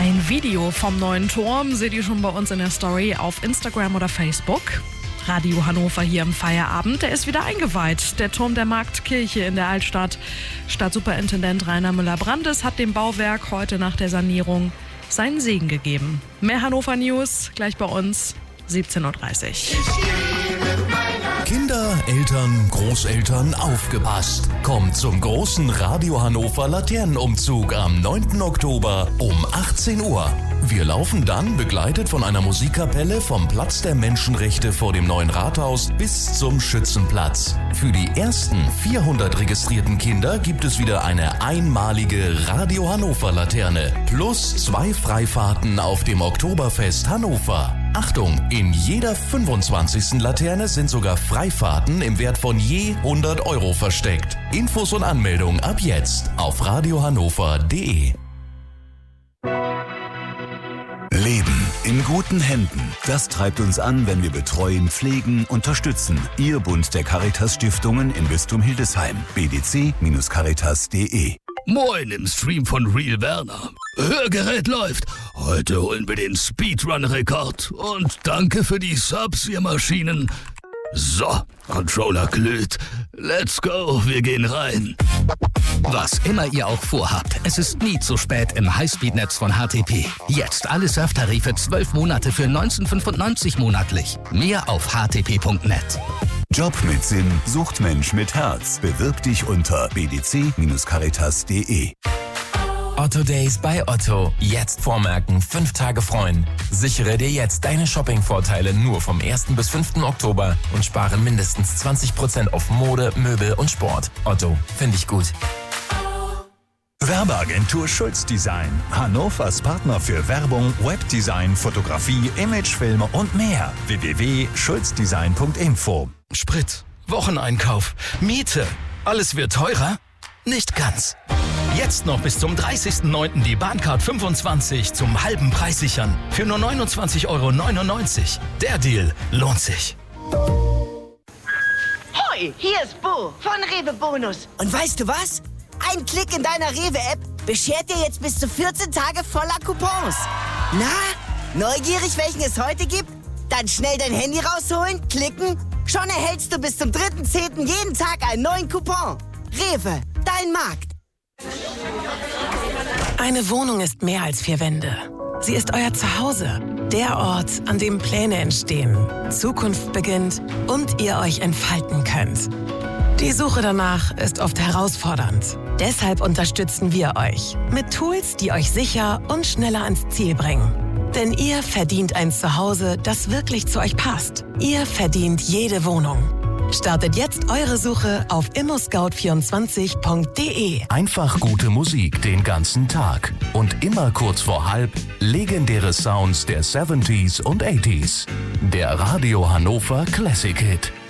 Ein Video vom neuen Turm seht ihr schon bei uns in der Story auf Instagram oder Facebook. Radio Hannover hier im Feierabend, der ist wieder eingeweiht. Der Turm der Marktkirche in der Altstadt. Stadtsuperintendent Rainer Müller-Brandes hat dem Bauwerk heute nach der Sanierung seinen Segen gegeben. Mehr Hannover News gleich bei uns, 17:30 Uhr. Kinder, Eltern, Großeltern, aufgepasst! Kommt zum großen Radio Hannover Laternenumzug am 9. Oktober um 18 Uhr. Wir laufen dann, begleitet von einer Musikkapelle, vom Platz der Menschenrechte vor dem neuen Rathaus bis zum Schützenplatz. Für die ersten 400 registrierten Kinder gibt es wieder eine einmalige Radio Hannover Laterne plus 2 Freifahrten auf dem Oktoberfest Hannover. Achtung, in jeder 25. Laterne sind sogar Freifahrten im Wert von je 100 € versteckt. Infos und Anmeldung ab jetzt auf radiohannover.de. Leben in guten Händen. Das treibt uns an, wenn wir betreuen, pflegen, unterstützen. Ihr Bund der Caritas-Stiftungen im Bistum Hildesheim. bdc-caritas.de. Moin im Stream von Real Werner. Hörgerät läuft. Heute holen wir den Speedrun-Rekord. Und danke für die Subs, ihr Maschinen. So, Controller glüht. Let's go, wir gehen rein. Was immer ihr auch vorhabt, es ist nie zu spät im Highspeed-Netz von HTP. Jetzt alle Surftarife 12 Monate für 19,95 monatlich. Mehr auf htp.net. Job mit Sinn sucht Mensch mit Herz. Bewirb dich unter bdc-caritas.de. Otto Days bei Otto. Jetzt vormerken, 5 Tage freuen. Sichere dir jetzt deine Shopping-Vorteile nur vom 1. bis 5. Oktober und spare mindestens 20% auf Mode, Möbel und Sport. Otto, finde ich gut. Werbeagentur Schulz Design. Hannovers Partner für Werbung, Webdesign, Fotografie, Imagefilme und mehr. www.schulzdesign.info. Sprit, Wocheneinkauf, Miete. Alles wird teurer? Nicht ganz. Jetzt noch bis zum 30.09. die Bahncard 25 zum halben Preis sichern. Für nur 29,99 €. Der Deal lohnt sich. Hoi, hier ist Bo von Rewe Bonus. Und weißt du was? Ein Klick in deiner Rewe-App beschert dir jetzt bis zu 14 Tage voller Coupons. Na, neugierig, welchen es heute gibt? Dann schnell dein Handy rausholen, klicken. Schon erhältst du bis zum 3.10. jeden Tag einen neuen Coupon. Rewe, dein Markt. Eine Wohnung ist mehr als 4 Wände. Sie ist euer Zuhause. Der Ort, an dem Pläne entstehen, Zukunft beginnt und ihr euch entfalten könnt. Die Suche danach ist oft herausfordernd. Deshalb unterstützen wir euch mit Tools, die euch sicher und schneller ans Ziel bringen. Denn ihr verdient ein Zuhause, das wirklich zu euch passt. Ihr verdient jede Wohnung. Startet jetzt eure Suche auf immoscout24.de. Einfach gute Musik den ganzen Tag. Und immer kurz vor halb legendäre Sounds der 70s und 80s. Der Radio Hannover Classic Hit.